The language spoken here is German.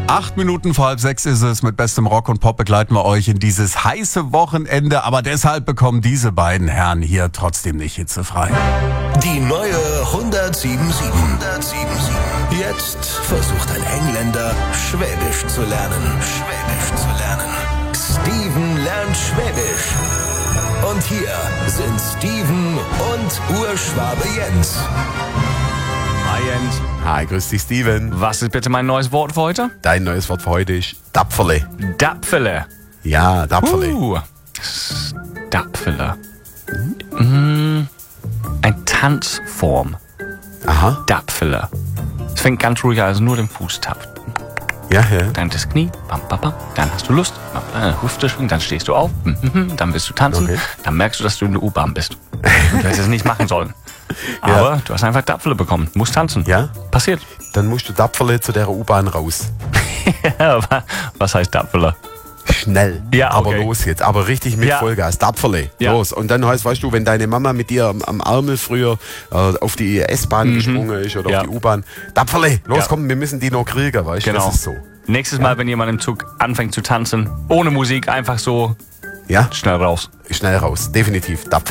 8 Minuten vor 5:30 ist es. Mit bestem Rock und Pop begleiten wir euch in dieses heiße Wochenende. Aber deshalb bekommen diese beiden Herren hier trotzdem nicht hitzefrei. Die neue 107.7. Jetzt versucht ein Engländer, Schwäbisch zu lernen. Steven lernt Schwäbisch. Und hier sind Steven und Urschwabe Jens. Hi Jens. Hi, grüß dich, Steven. Was ist bitte mein neues Wort für heute? Dein neues Wort für heute ist Dapferle. Dapfele. Ja, Dapferle. Dapfele. Ein Tanzform. Aha. Dapfele. Es fängt ganz ruhig an, also nur den Fuß tappt. Ja. Dann das Knie, bam, bam, bam. Dann hast du Lust, Hüfte schwingen, dann stehst du auf, dann willst du tanzen, Okay. dann merkst du, dass du in der U-Bahn bist. Du hättest es nicht machen sollen. Aber du hast einfach Dapfele bekommen, musst tanzen. Ja. Passiert. Dann musst du Dapferle zu der U-Bahn raus. Ja, was heißt Dapfele? Schnell. Ja, Aber okay. los jetzt. Aber richtig mit Ja. Vollgas. Dapferle. Ja. Los. Und dann heißt, weißt du, wenn deine Mama mit dir am Ärmel früher auf die S-Bahn gesprungen ist oder Ja. auf die U-Bahn. Dapferle. Los, Ja. komm, wir müssen die noch kriegen, weißt du? Genau. Das ist so. Nächstes Mal, wenn jemand im Zug anfängt zu tanzen, ohne Musik, einfach so Ja? schnell raus. Schnell raus. Definitiv. Dapferle.